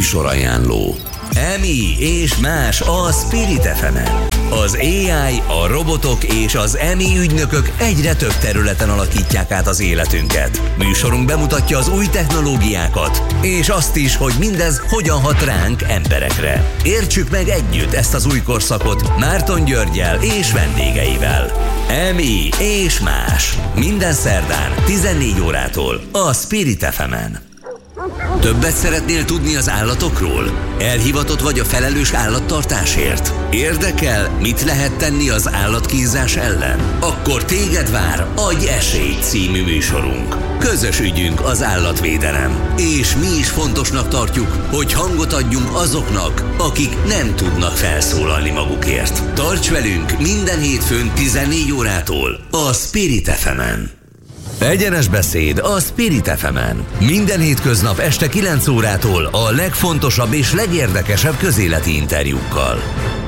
Műsorajánló. EMI és más a Spirit FM-en. Az AI, a robotok és az EMI ügynökök egyre több területen alakítják át az életünket. Műsorunk bemutatja az új technológiákat, és azt is, hogy mindez hogyan hat ránk emberekre. Értsük meg együtt ezt az új korszakot Márton Györggyel és vendégeivel. EMI és más. Minden szerdán 14 órától a Spirit FM-en. Többet szeretnél tudni az állatokról? Elhivatott vagy a felelős állattartásért? Érdekel, mit lehet tenni az állatkínzás ellen? Akkor téged vár Adj esélyt című műsorunk. Közös ügyünk az állatvédelem, és mi is fontosnak tartjuk, hogy hangot adjunk azoknak, akik nem tudnak felszólalni magukért. Tarts velünk minden hétfőn 14 órától a Spirit FM-en. Egyenes beszéd a Spirit FM-en. Minden hétköznap este 9 órától a legfontosabb és legérdekesebb közéleti interjúkkal.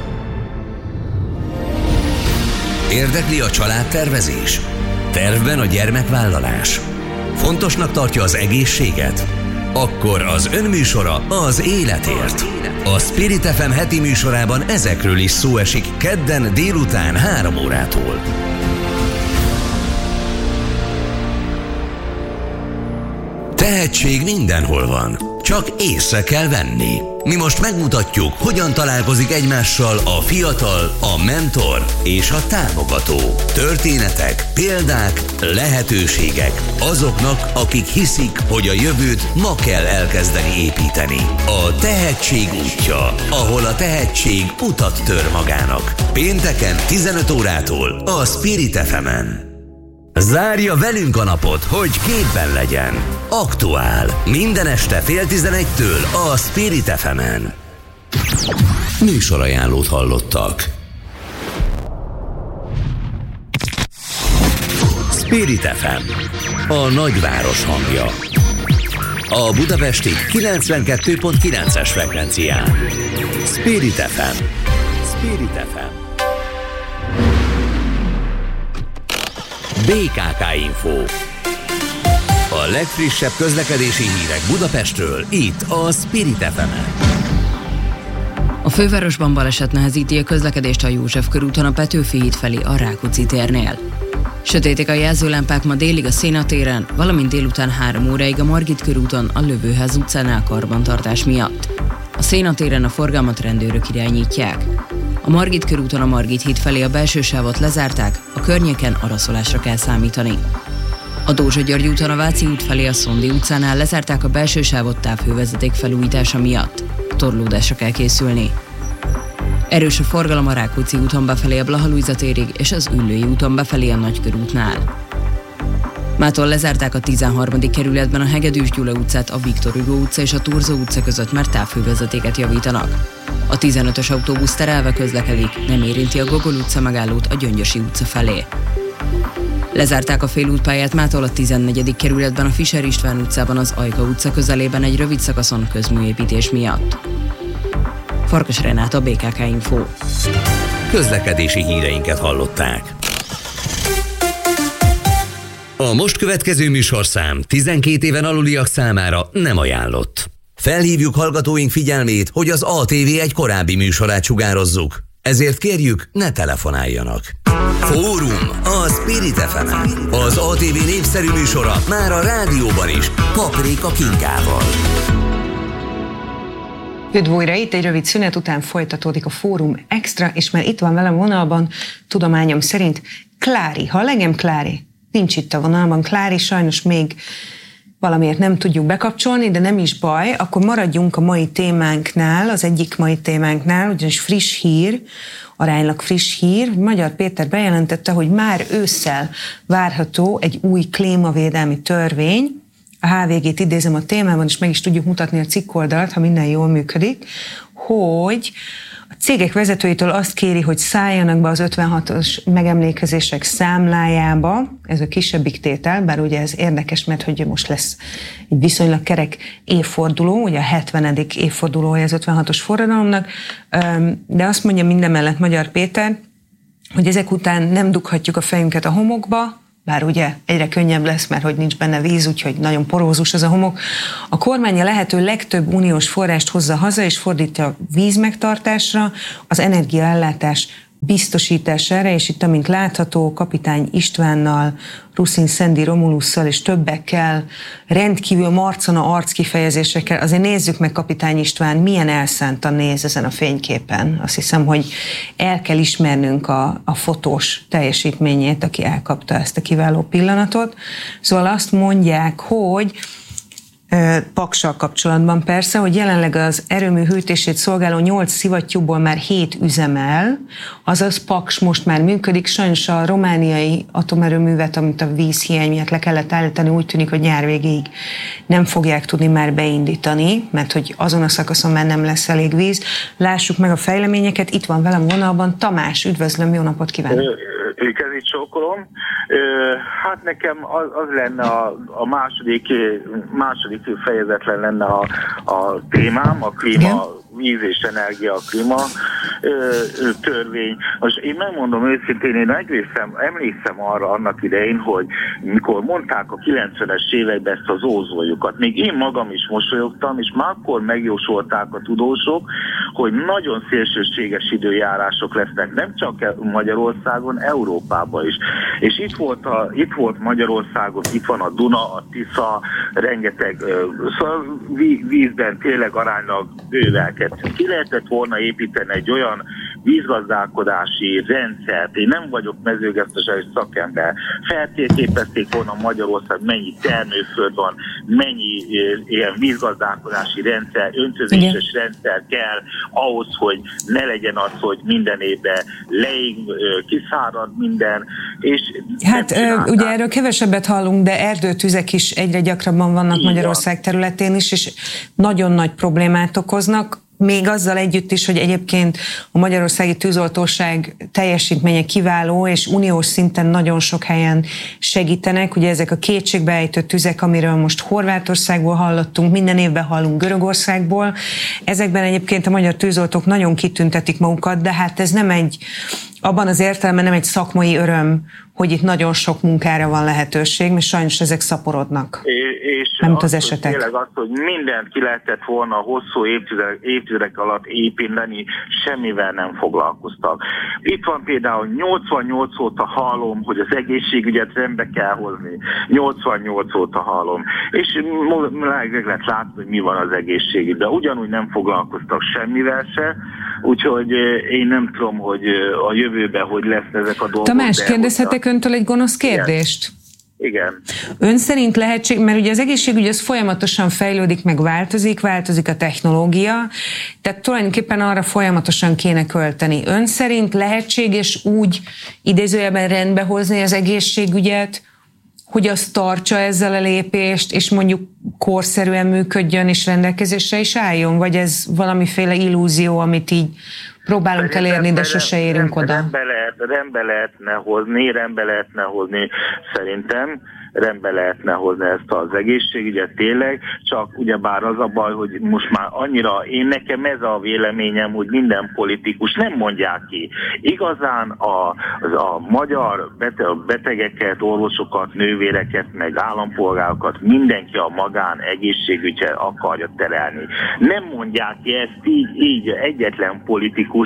Érdekli a családtervezés? Tervben a gyermekvállalás? Fontosnak tartja az egészséget? Akkor az önműsora az életért. A Spirit FM heti műsorában ezekről is szó esik kedden délután 3 órától. Tehetség mindenhol van, csak észre kell venni. Mi most megmutatjuk, hogyan találkozik egymással a fiatal, a mentor és a támogató. Történetek, példák, lehetőségek azoknak, akik hiszik, hogy a jövőt ma kell elkezdeni építeni. A tehetség útja, ahol a tehetség utat tör magának. Pénteken 15 órától a Spirit FM-en. Zárja velünk a napot, hogy képben legyen. Aktuál. Minden este 10:30-től a Spirit FM-en. Műsorajánlót hallottak. Spirit FM. A nagyváros hangja. A budapesti 92.9-es frekvencián. Spirit FM. Spirit FM. BKK Info. A legfrissebb közlekedési hírek Budapestről, itt a Spirit FM-en. A fővárosban baleset nehezíti a közlekedést a József körúton a Petőfi híd felé a Rákóczi térnél. Sötétek a jelzőlámpák ma délig a Széna téren, valamint délután 3 óráig a Margit körúton a Lövőház utcánál karbantartás miatt. A Széna téren a forgalmat rendőrök irányítják. A Margit körúton a Margit híd felé a belső sávot lezárták, a környéken araszolásra kell számítani. A Dózsa György úton a Váci út felé a Szondi utcánál lezárták a belső sávot távhővezeték felújítása miatt. Torlódásra kell készülni. Erős a forgalom a Rákóczi úton befelé a Blaha Lujza térig és az Üllői úton befelé a Nagykörútnál. Mától lezárták a 13. kerületben a Hegedűs Gyula utcát, a Viktor Hugo utca és a Turzó utca között, mert távhővezetéket javítanak. A 15-ös autóbusz terelve közlekedik, nem érinti a Gogol utca megállót a Gyöngyösi utca felé. Lezárták a félútpályát mától a 14. kerületben a Fischer István utcában az Ajka utca közelében egy rövid szakaszon közműépítés miatt. Farkas Renáta, BKK Info. Közlekedési híreinket hallották. A most következő műsorszám 12 éven aluliak számára nem ajánlott. Felhívjuk hallgatóink figyelmét, hogy az ATV egy korábbi műsorát sugározzuk. Ezért kérjük, ne telefonáljanak. Fórum a Spirit FM-en. Az ATV népszerű műsora már a rádióban is, Paprika Kinkával. Üdv újra, itt egy rövid szünet után folytatódik a Fórum Extra, és már itt van velem vonalban, tudományom szerint, Klári. Hall engem, Klári? Nincs itt a vonalban Klári, sajnos még valamiért nem tudjuk bekapcsolni, de nem is baj, akkor maradjunk a mai témánknál, az egyik mai témánknál, ugyanis friss hír, aránylag friss hír. Magyar Péter bejelentette, hogy már ősszel várható egy új klímavédelmi törvény. A HVG-t idézem a témában, és meg is tudjuk mutatni a cikkoldalt, ha minden jól működik, hogy a cégek vezetőitől azt kéri, hogy szálljanak be az 56-os megemlékezések számlájába, ez a kisebbik tétel, bár ugye ez érdekes, mert hogy most lesz egy viszonylag kerek évforduló, ugye a 70. évfordulója az 56-os forradalomnak, de azt mondja mindemellett Magyar Péter, hogy ezek után nem dughatjuk a fejünket a homokba, bár ugye egyre könnyebb lesz, mert hogy nincs benne víz, úgyhogy nagyon porózus az a homok. A kormány a lehető legtöbb uniós forrást hozza haza, és fordítja a vízmegtartásra, az energiaellátás biztosítására, és itt, amint látható, Kapitány Istvánnal, Ruszin Szendi Romulusszal és többekkel, rendkívül marcona arckifejezésekkel. Azért nézzük meg, Kapitány István, milyen elszántan néz ezen a fényképen. Azt hiszem, hogy el kell ismernünk a fotós teljesítményét, aki elkapta ezt a kiváló pillanatot. Szóval azt mondják, hogy Paksal kapcsolatban persze, hogy jelenleg az erőmű hűtését szolgáló 8 szivattyúból már 7 üzemel, azaz Paks most már működik. Sajnos a romániai atomerőművet, amit a vízhiány miatt le kellett állítani, úgy tűnik, hogy nyár végéig nem fogják tudni már beindítani, mert hogy azon a szakaszon már nem lesz elég víz. Lássuk meg a fejleményeket. Itt van velem vonalban Tamás. Üdvözlöm, jó napot kívánok! Kezét csókolom. Hát nekem az lenne a második fejezetlen lenne a témám, a klíma, víz és energia, klíma törvény. Most én megmondom őszintén, én emlékszem arra annak idején, hogy mikor mondták a 90-es években ezt az ózonjukat, még én magam is mosolyogtam, és már akkor megjósolták a tudósok, hogy nagyon szélsőséges időjárások lesznek, nem csak Magyarországon, Európában is. És itt volt Magyarországon, itt van a Duna, a Tisza, rengeteg vízben tényleg aránylag bővelkedtünk. Ki lehetett volna építeni egy olyan vízgazdálkodási rendszert, én nem vagyok mezőgazdasági szakember, feltérképezték volna Magyarország, mennyi termőföld van, mennyi ilyen vízgazdálkodási rendszer, öntözéses rendszer kell ahhoz, hogy ne legyen az, hogy minden évben leég, kiszárad minden. És hát ugye erről kevesebbet hallunk, de erdőtüzek is egyre gyakrabban vannak Magyarország területén is, és nagyon nagy problémát okoznak. Még azzal együtt is, hogy egyébként a magyarországi tűzoltóság teljesítménye kiváló, és uniós szinten nagyon sok helyen segítenek. Ugye ezek a kétségbeejtő tüzek, amiről most Horvátországból hallottunk, minden évben hallunk Görögországból. Ezekben egyébként a magyar tűzoltók nagyon kitüntetik magukat, de hát ez nem abban az értelemben nem egy szakmai öröm, hogy itt nagyon sok munkára van lehetőség, mert sajnos ezek szaporodnak. És nem az esetek. Tényleg az, hogy mindent ki lehetett volna hosszú évtizedek alatt építeni, semmivel nem foglalkoztak. Itt van például 88 óta hallom, hogy az egészségügyet rendbe kell hozni. 88 óta hallom. És meg lehet látni, hogy mi van az egészségügy, de ugyanúgy nem foglalkoztak semmivel se, úgyhogy én nem tudom, hogy a jövőben hogy lesz ezek a dolgok. Tamás, kérdezhetek öntől egy gonosz kérdést? Igen. Ön szerint mert ugye az egészségügy az folyamatosan fejlődik, meg változik a technológia, tehát tulajdonképpen arra folyamatosan kéne költeni. Ön szerint lehetséges úgy idézőjelben rendbe hozni az egészségügyet, hogy az tartsa ezzel a lépést, és mondjuk korszerűen működjön, és rendelkezésre is álljon? Vagy ez valamiféle illúzió, amit így próbálunk elérni, de sose érünk oda? Rendbe lehetne hozni szerintem. Rendbe lehetne hozni ezt az egészségügyet tényleg, csak ugyebár az a baj, hogy most már annyira, nekem ez a véleményem, hogy minden politikus nem mondják ki. Igazán a magyar betegeket, orvosokat, nővéreket, meg állampolgárokat mindenki a magán egészségügyre akarja terelni. Nem mondják ki ezt így egyetlen politikus,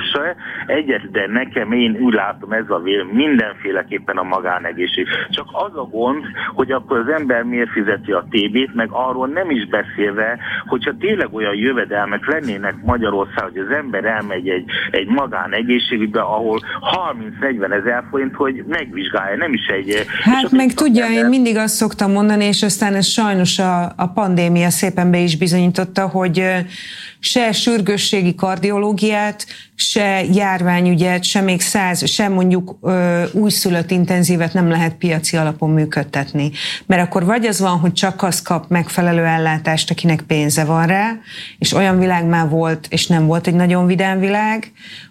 de nekem én úgy látom, ez a vélemény, mindenféleképpen a magánegészség. Csak az a gond, hogy akkor az ember miért fizeti a TB-t, meg arról nem is beszélve, hogyha tényleg olyan jövedelmek lennének Magyarországon, hogy az ember elmegy egy magánegészségügybe, ahol 30-40 ezer forint, hogy megvizsgálja, nem is egy... Hát meg tudja, én mindig azt szoktam mondani, és aztán ez sajnos a pandémia szépen be is bizonyította, hogy se sürgősségi kardiológiát, se járványügyet, se mondjuk újszülött intenzívet nem lehet piaci alapon működtetni. Mert akkor vagy az van, hogy csak az kap megfelelő ellátást, akinek pénze van rá, és olyan világ már volt, és nem volt egy nagyon vidám világ,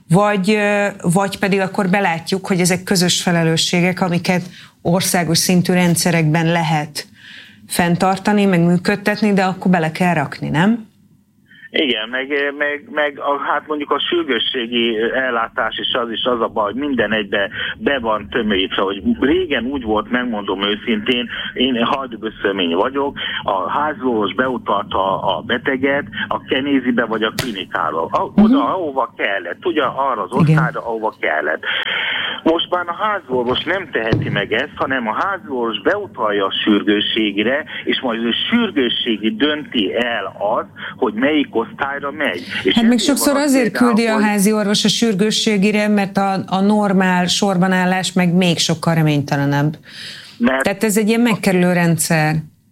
vagy pedig akkor belátjuk, hogy ezek közös felelősségek, amiket országos szintű rendszerekben lehet fenntartani, meg működtetni, de akkor bele kell rakni, nem? Igen, meg hát mondjuk a sürgősségi ellátás is az a baj, hogy minden egybe be van tömörítve, hogy régen úgy volt, megmondom őszintén, én hajdúböszölmény vagyok, a házorvos beutalta a beteget a Kenézibe vagy a klinikára, oda, ahova kellett, tudja, arra az osztályra, ahova kellett. Most már a házorvos nem teheti meg ezt, hanem a házorvos beutalja a sürgősségre, és majd a sürgősségi dönti el azt, hogy melyik osztályra megy. És hát még sokszor azért küldi a házi orvos a sürgősségire, mert a normál sorbanállás meg még sokkal reménytelenebb. Tehát ez egy ilyen megkerülő rendszer.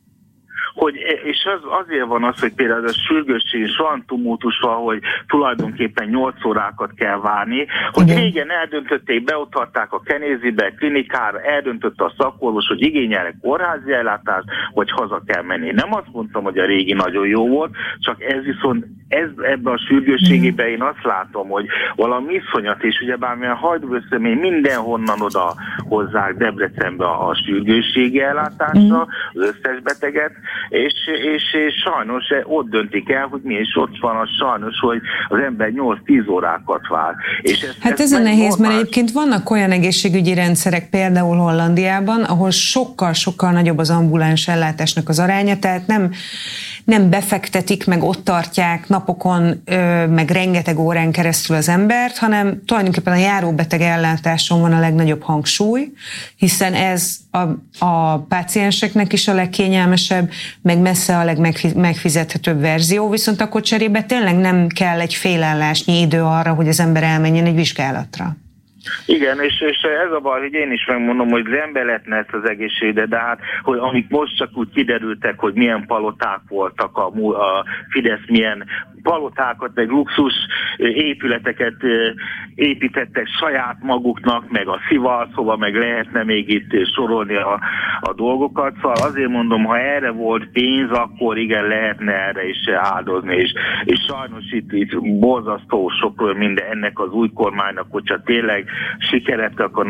És azért van az, hogy például a sürgősség is olyan tumultus van, hogy tulajdonképpen 8 órákat kell várni, hogy régen eldöntötték, beutalták a Kenézibe, klinikára, eldöntötte a szakorvos, hogy igényelnek kórházi ellátást, vagy haza kell menni. Nem azt mondtam, hogy a régi nagyon jó volt, csak ez viszont ebben a sürgősségében én azt látom, hogy valami iszonyat, és ugye bármilyen hajdúböszölmény mindenhonnan oda hozzák Debrecenbe a sürgősségi ellátásra, az összes beteget, és sajnos ott döntik el, hogy mi is ott van, az sajnos, hogy az ember 8-10 órákat vár. És ez a nehéz, mert egyébként vannak olyan egészségügyi rendszerek, például Hollandiában, ahol sokkal-sokkal nagyobb az ambuláns ellátásnak az aránya, tehát nem befektetik, meg ott tartják napokon, meg rengeteg órán keresztül az embert, hanem tulajdonképpen a járóbeteg ellátáson van a legnagyobb hangsúly, hiszen ez a pácienseknek is a legkényelmesebb, meg messze a legmegfizethetőbb verzió, viszont akkor cserébe tényleg nem kell egy félállásnyi idő arra, hogy az ember elmenjen egy vizsgálatra. Igen, és ez a baj, hogy én is megmondom, hogy rendben lehetne ezt az egészségügyet, de hát, hogy amik most csak úgy kiderültek, hogy milyen paloták voltak, a Fidesz milyen palotákat, meg luxus épületeket építettek saját maguknak, meg a Szival, szóval meg lehetne még itt sorolni a dolgokat. Szóval azért mondom, ha erre volt pénz, akkor igen, lehetne erre is áldozni, és sajnos itt borzasztó sok minden ennek az új kormánynak, hogyha tényleg sikeret, akkor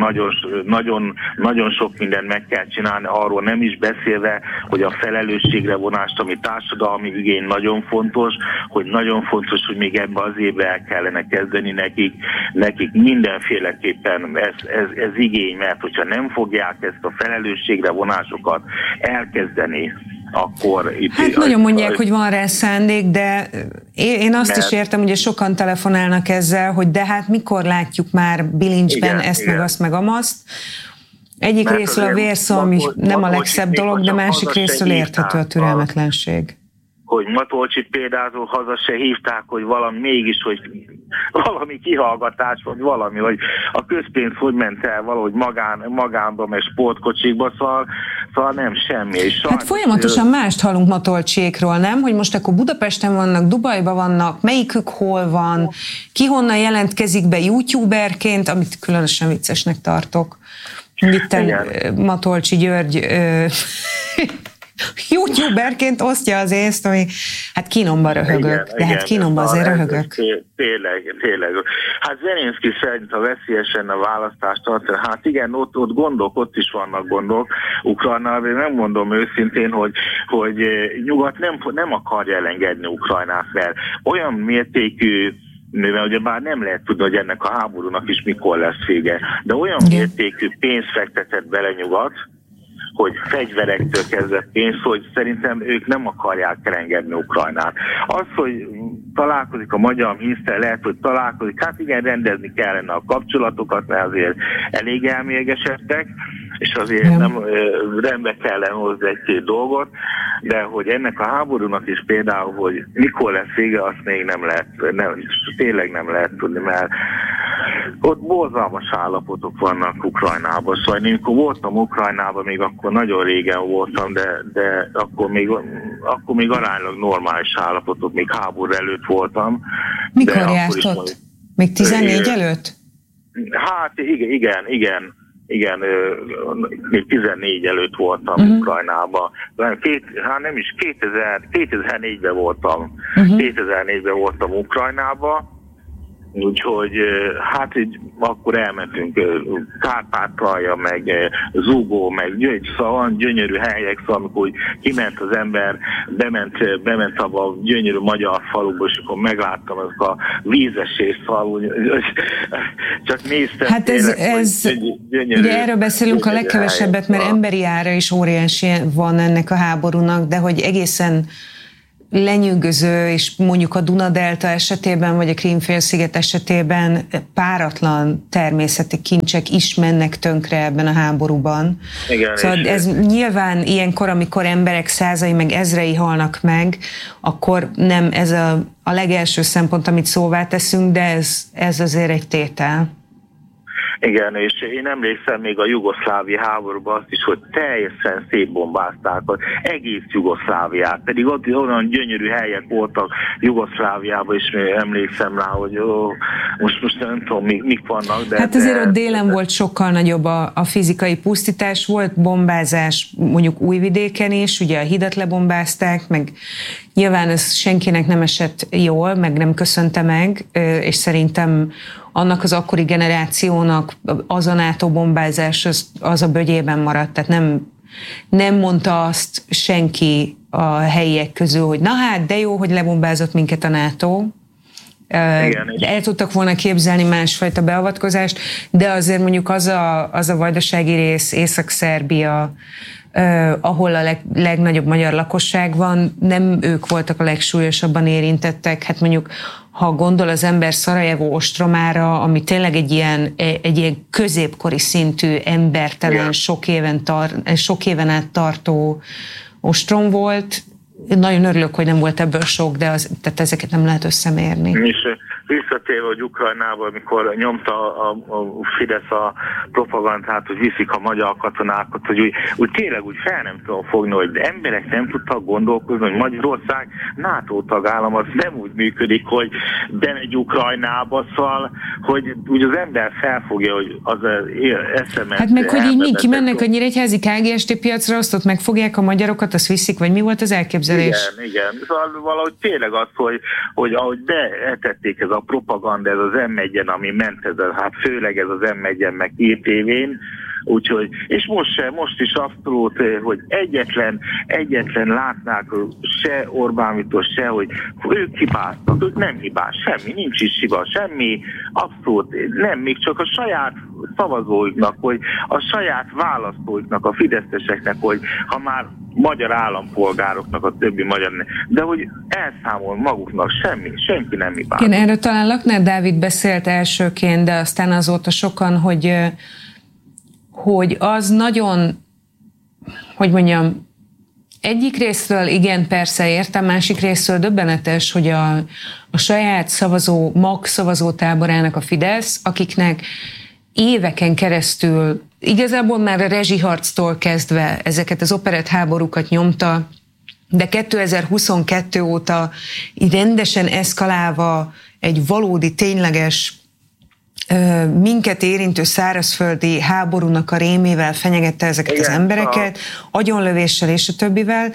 nagyon sok mindent meg kell csinálni, arról nem is beszélve, hogy a felelősségre vonást, ami társadalmi igény nagyon fontos, hogy nagyon fontos, hogy még ebben az évben el kellene kezdeni nekik mindenféleképpen ez igény, mert hogyha nem fogják ezt a felelősségre vonásokat elkezdeni, akkor itt... Hát nagyon mondják, hogy van rá szándék, de én azt is értem, ugye sokan telefonálnak ezzel, hogy de hát mikor látjuk már bilincsben ezt, meg azt, meg amazt. Egyik részről a vérszom nem a legszebb dolog, de másik részről érthető a türelmetlenség. Hogy Matolcsit például haza se hívták, hogy valami mégis, hogy valami kihallgatás, vagy valami, hogy a közpénz hogy ment el valahogy magánba, meg sportkocsikba, szóval nem semmi. Hát folyamatosan mást hallunk Matolcsékról, nem? Hogy most akkor Budapesten vannak, Dubajban vannak, melyikük hol van, ki honnan jelentkezik be youtuberként, amit különösen viccesnek tartok. Itten Matolcsi György... youtuberként osztja az észt, ami hát kínomba röhögök, de hát kínomba azért röhögök. Tényleg. Hát Zelenszky szerint a veszélyesen a választást tartani. Hát igen, ott is vannak gondok. Ukrajnában nem mondom őszintén, hogy nyugat nem akarja elengedni Ukrajnát, mert olyan mértékű, mivel ugye bár nem lehet tudni, hogy ennek a háborúnak is mikor lesz vége, de olyan mértékű pénzt fektetett bele nyugat, hogy fegyverektől kezdve pénz, hogy szerintem ők nem akarják elengedni Ukrajnát. Az, hogy találkozik a magyar miniszter, lehet, hogy találkozik, hát igen, rendezni kellene a kapcsolatokat, mert azért elég elmérgesedtek, és azért nem rendbe kellene hozni egy-két dolgot, de hogy ennek a háborúnak is például, hogy mikor lesz vége, azt még nem lehet, tényleg nem lehet tudni, mert ott borzalmas állapotok vannak Ukrajnában. Szóval én amikor voltam Ukrajnában, még akkor nagyon régen voltam, de akkor még aránylag normális állapotok, még háború előtt voltam. Mikor járt ott? Még 14 előtt? Hát igen, még 14 előtt voltam Ukrajnában. Nem is, 2004-ben voltam. 2004-ben voltam Ukrajnában, Úgyhogy hát így akkor elmentünk Kárpátalja, meg Zugó, meg Gyöngy, szóval van gyönyörű helyek, szóval amikor kiment az ember, bement abba a gyönyörű magyar faluba, és akkor megláttam azok a vízesés, szóval csak néztem. Hát ez gyönyörű, ugye erről beszélünk a legkevesebbet, mert emberi ára is óriási van ennek a háborúnak, de hogy egészen lenyűgöző, és mondjuk a Duna-delta esetében, vagy a Krím-félsziget esetében páratlan természeti kincsek is mennek tönkre ebben a háborúban. Igen, szóval ez nyilván ilyenkor, amikor emberek százai meg ezrei halnak meg, akkor nem ez a legelső szempont, amit szóvá teszünk, de ez azért egy tétel. Igen, és én emlékszem még a jugoszlávi háborúban azt is, hogy teljesen szétbombázták az egész Jugoszláviát, pedig ott olyan gyönyörű helyek voltak Jugoszláviában, és emlékszem rá, hogy most nem tudom, mik vannak. De hát azért ott délen volt sokkal nagyobb a fizikai pusztítás, volt bombázás mondjuk Újvidéken is, ugye a hidat lebombázták, meg nyilván ez senkinek nem esett jól, meg nem köszönte meg, és szerintem annak az akkori generációnak az a NATO bombázás az a bögyében maradt, tehát nem mondta azt senki a helyiek közül, hogy na hát, de jó, hogy lebombázott minket a NATO. El tudtak volna képzelni másfajta beavatkozást, de azért mondjuk az a vajdasági rész, Észak-Szerbia, ahol a legnagyobb magyar lakosság van, nem ők voltak a legsúlyosabban érintettek. Hát mondjuk, ha gondol az ember Szarajevó ostromára, ami tényleg egy ilyen középkori szintű, embertelen, sok éven át tartó ostrom volt. Nagyon örülök, hogy nem volt ebből sok, de tehát ezeket nem lehet összemérni. És visszatérve, hogy Ukrajnában, amikor nyomta a Fidesz a propagandát, hogy viszik a magyar katonákat, hogy úgy tényleg úgy fel nem tudom fogni, hogy emberek nem tudtak gondolkozni, hogy Magyarország NATO tagállam, az nem úgy működik, hogy bemegy Ukrajnába, szóval, hogy úgy az ember felfogja, hogy az eszemet... Hát meg, hogy így mi kimennek a Nyíregyházi KGST piacra, azt ott megfogják a magyarokat, azt viszik, vagy mi volt az elképzelés? Igen. Szóval valahogy tényleg az, hogy ahogy beetették ez a propaganda, ez az M1-en, ami ment, hát főleg ez az M1-en, meg ITV-n, úgyhogy, és most is abszolút, hogy egyetlen látnák se Orbán Viktor, se, hogy ők hibáztak, ők nem hibás, semmi, nincs is hiba, semmi, abszolút nem, még csak a saját szavazóiknak, hogy a saját választóiknak, a fideszeseknek, hogy ha már magyar állampolgároknak, a többi magyar, de hogy elszámol maguknak, senki nem hibás. Igen, erről talán Lakner Dávid beszélt elsőként, de aztán azóta sokan, hogy az nagyon, hogy mondjam, egyik részről igen, persze értem, másik részről döbbenetes, hogy a saját szavazótáborának a Fidesz, akiknek éveken keresztül, igazából már a rezsiharctól kezdve ezeket az operettháborúkat nyomta, de 2022 óta így rendesen eszkalálva egy valódi, tényleges, minket érintő szárazföldi háborúnak a rémével fenyegette ezeket az embereket, agyonlövéssel és a többivel.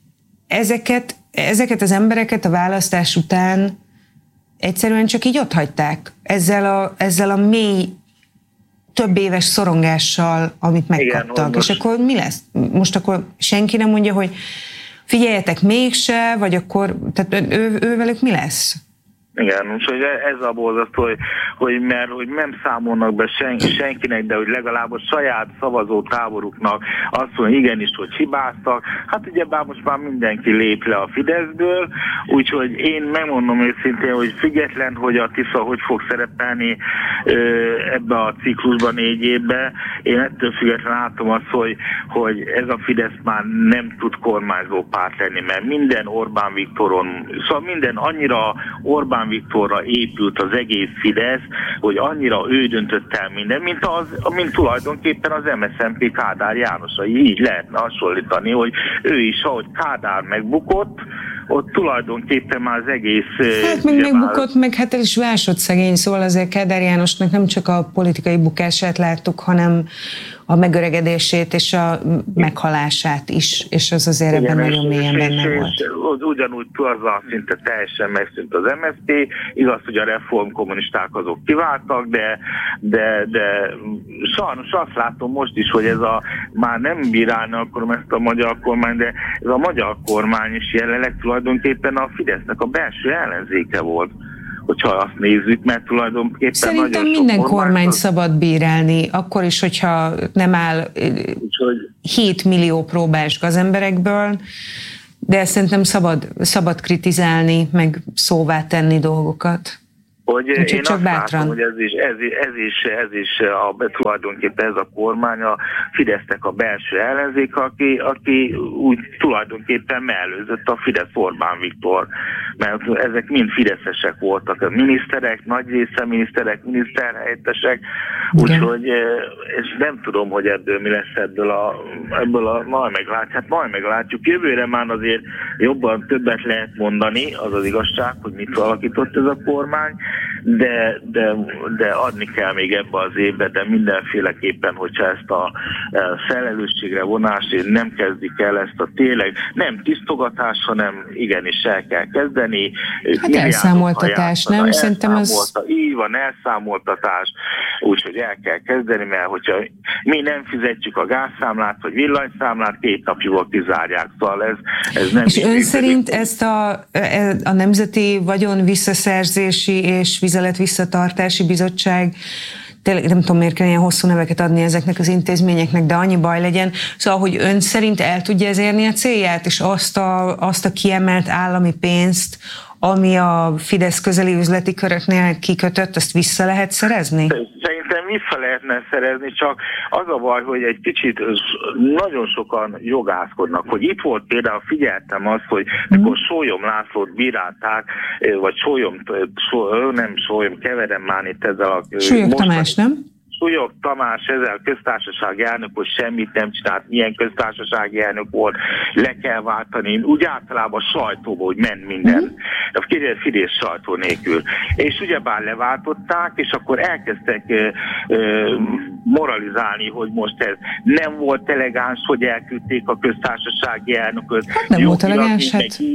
Ezeket az embereket a választás után egyszerűen csak így otthagyták. Ezzel a mély több éves szorongással, amit megkaptak. Igen, és akkor mi lesz? Most akkor senki nem mondja, hogy figyeljetek mégse, vagy akkor, tehát ővelük mi lesz? Igen, úgyhogy ez a borzasztó, hogy nem számolnak be senkinek, de hogy legalább a saját szavazótáboruknak azt mondja, igenis, hogy hibáztak. Hát ugyebár most már mindenki lép le a Fideszből, úgyhogy én megmondom őszintén, hogy független, hogy a Tisza hogy fog szerepelni ebbe a ciklusban 4 évben, én ettől független látom azt, hogy ez a Fidesz már nem tud kormányzó párt lenni, mert minden Orbán Viktoron, szóval minden annyira Orbán Viktorra épült az egész Fidesz, hogy annyira ő döntött el minden, mint tulajdonképpen az MSZNP Kádár Jánosra. Így lehetne hasonlítani, hogy ő is, ahogy Kádár megbukott, ott tulajdonképpen már az egész... Hát meg megbukott, meg hát el is vásott szegény, szóval azért Kádár Jánosnak nem csak a politikai bukását láttuk, a megöregedését és a meghalását is, és az azért ebben nagyon mélyen benne volt. Ugyanúgy azzal szinte teljesen megszűnt az MSZP, igaz, hogy a reformkommunisták azok kiváltak, de sajnos azt látom most is, hogy ez már nem bírálna akkor ezt a magyar kormány, de ez a magyar kormány is jelenleg tulajdonképpen a Fidesznek a belső ellenzéke volt, hogyha azt nézzük, mert tulajdonképpen szerintem minden kormány szabad bírálni, akkor is, hogyha nem áll 7 millió próbás gazemberekből, de szerintem szabad kritizálni, meg szóvá tenni dolgokat. Én csak azt látom, hogy ez is tulajdonképpen ez a kormány a Fidesznek a belső ellenzék, aki úgy tulajdonképpen mellőzött a Fidesz Orbán Viktor, mert ezek mind fideszesek voltak, a miniszterek, nagy része miniszterek, miniszterhelyettesek, úgyhogy és nem tudom, hogy ebből mi lesz ebből a majd meglátjuk. Jövőre már azért jobban többet lehet mondani, az az igazság, hogy mit alakított ez a kormány, de adni kell még ebbe az évbe, de mindenféleképpen, hogyha ezt a felelősségre vonást nem kezdik el, ezt a tényleg nem tisztogatás, hanem igenis el kell kezdeni. Hát elszámoltatás, nem? Szerintem az... Így van, elszámoltatás, úgyhogy el kell kezdeni, mert hogyha mi nem fizetjük a gázszámlát, vagy villanyszámlát, 2 napjúval kizárják, szóval ez nem... És ön szerint ezt a Nemzeti Vagyon Visszaszerzési és Vizelet Visszatartási Bizottság, tényleg nem tudom, miért kell ilyen hosszú neveket adni ezeknek az intézményeknek, de annyi baj legyen. Szóval, hogy ön szerint el tudja ez érni a célját, és azt a kiemelt állami pénzt, ami a Fidesz közeli üzleti köröknél kikötött, azt vissza lehet szerezni? Szerintem vissza lehetne szerezni, csak az a baj, hogy egy kicsit nagyon sokan jogászkodnak, hogy itt volt például, figyeltem azt, hogy mikor Sólyom Lászlót bírálták, vagy keverem már itt ezzel a... Súlyog Tamás, nem? Súlyog Tamás ezzel köztársasági elnök, hogy semmit nem csinált, milyen köztársasági elnök volt, le kell váltani, úgy általában sajtóba, hogy ment minden, a Fidesz sajtó nélkül. És ugyebár leváltották, és akkor elkezdtek moralizálni, hogy most ez nem volt elegáns, hogy elküldték a köztársasági elnököt. Hát nem volt elegáns,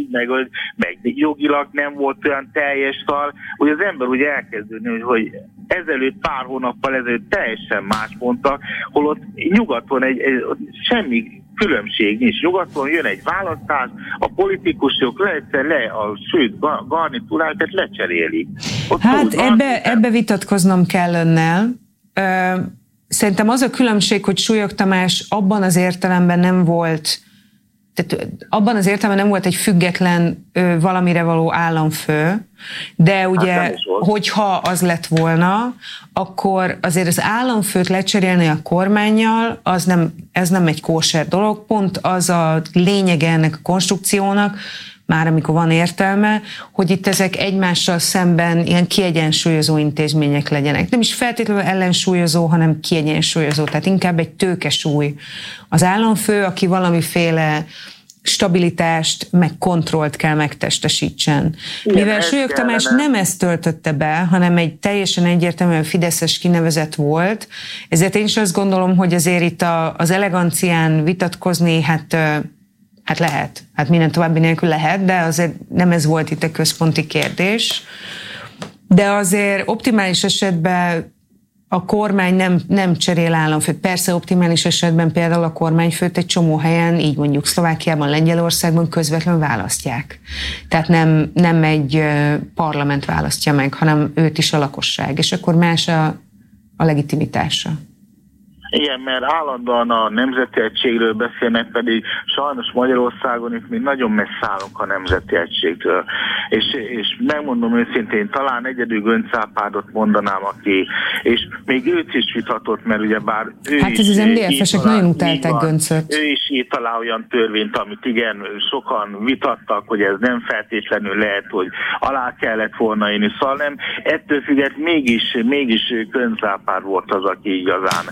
meg jogilag nem volt olyan teljes szal, hogy az ember úgy elkezdődni, hogy ezelőtt pár hónappal ezelőtt teljesen más mondtak, holott nyugaton semmi különbség nincs. Nyugaton jön egy választás, a politikusok sőt, garnitúrákat lecserélik. Hát ebbe vitatkoznom kell önnel. Szerintem az a különbség, hogy Súlyog Tamás abban az értelemben nem volt, tehát abban az értelemben nem volt egy független valamire való államfő, de ugye, hogyha az lett volna, akkor azért az államfőt lecserélni a kormánnyal, ez nem egy kóser dolog, pont az a lényege ennek a konstrukciónak, már amikor van értelme, hogy itt ezek egymással szemben ilyen kiegyensúlyozó intézmények legyenek. Nem is feltétlenül ellensúlyozó, hanem kiegyensúlyozó, tehát inkább egy tőkesúly. Az államfő, aki valamiféle stabilitást, meg kontrollt kell megtestesítsen. Mivel Súlyog Tamás nem ezt töltötte be, hanem egy teljesen egyértelműen fideszes kinevezett volt, ezért én is azt gondolom, hogy azért itt az elegancián vitatkozni, hát lehet. Hát minden további nélkül lehet, de azért nem ez volt itt a központi kérdés. De azért optimális esetben a kormány nem cserél államfőt. Persze optimális esetben például a kormányfőt egy csomó helyen, így mondjuk Szlovákiában, Lengyelországban közvetlenül választják. Tehát nem egy parlament választja meg, hanem őt is a lakosság, és akkor más a legitimitása. Igen, mert állandóan a nemzeti egységről beszélnek, pedig sajnos Magyarországon itt még nagyon messze állunk a nemzeti egységtől. És megmondom őszintén, talán egyedül Göncz Árpádot mondanám, aki, és még őt is vitatott, mert ugyebár ő hát ez az MDF-esek nagyon utálták Göncöt. Ő is írt alá olyan törvényt, amit igen, sokan vitattak, hogy ez nem feltétlenül lehet, hogy alá kellett volna írni, szóval nem. Ettől függetlenül mégis Göncz Árpád volt az, aki igazán ezt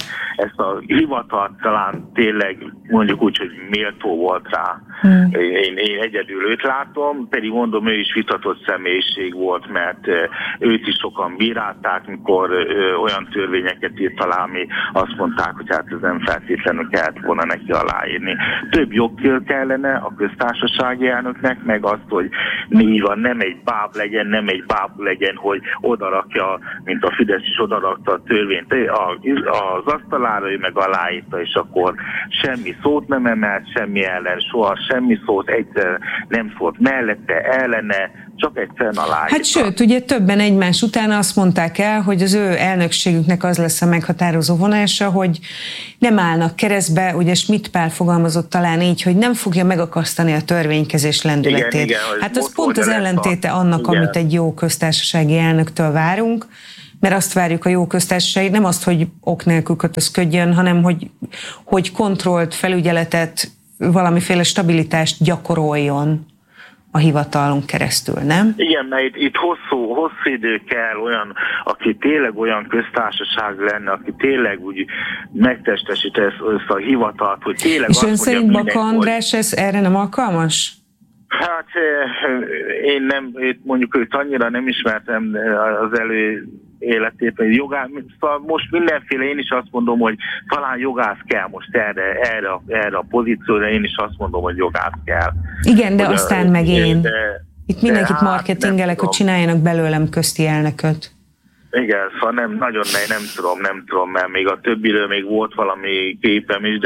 ezt a hivatalt talán tényleg mondjuk úgy, hogy méltó volt rá. Én egyedül őt látom, pedig mondom, ő is vitatott személyiség volt, mert őt is sokan bírálták, mikor olyan törvényeket írt alá, ami azt mondták, hogy hát ez nem feltétlenül kellett volna neki aláírni. Több jogkör kellene a köztársasági elnöknek, meg azt, hogy néha nem egy báb legyen, nem egy bábú legyen, hogy odarakja, mint a Fidesz is odarakta a törvényt az asztalára, ő meg aláírta, és akkor semmi szót nem emelt, semmi ellen, soha semmi szót, egyszer nem szólt mellette, ellene, csak egyszerűen aláírta. Hát sőt, ugye többen egymás után azt mondták el, hogy az ő elnökségüknek az lesz a meghatározó vonása, hogy nem állnak keresztbe, ugye Schmidt Pál fogalmazott talán így, hogy nem fogja megakasztani a törvénykezés lendületét. Igen, hát az pont az ellentéte annak, amit egy jó köztársasági elnöktől várunk, mert azt várjuk a jó köztársaság, nem azt, hogy ok nélkül kötözködjön, hanem hogy kontrollt, felügyeletet, valamiféle stabilitást gyakoroljon a hivatalon keresztül, nem? Igen, mert itt hosszú idő kell olyan, aki tényleg olyan köztársaság lenne, aki tényleg úgy megtestesít ezt a hivatalt, hogy tényleg és azt ön mondja, szerint Baka András ez erre nem alkalmas? Hát én nem, mondjuk őt annyira nem ismertem az életében, szóval most mindenféle, én is azt mondom, hogy talán jogász kell most erre a pozícióra, én is azt mondom, hogy jogász kell. Igen, de aztán meg én. Itt mindenkit marketingelek, hogy csináljanak belőlem közti elnököt. Igen, szóval nem tudom, mert még a többiről még volt valami képem is,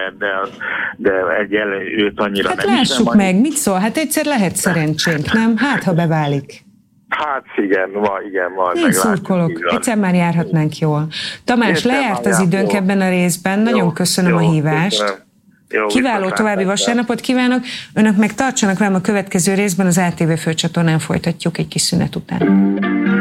de őt annyira hát nem is. lássuk meg, mit szól? Hát egyszer lehet szerencsénk, nem? Hát, ha beválik. Hát igen, majd én szurkolok, egyszer már járhatnánk jól. Tamás, lejárt az időnk ebben a részben, nagyon köszönöm a hívást. Kiváló további vasárnapot kívánok, önök meg tartsanak velem a következő részben, az ATV főcsatornán folytatjuk egy kis szünet után.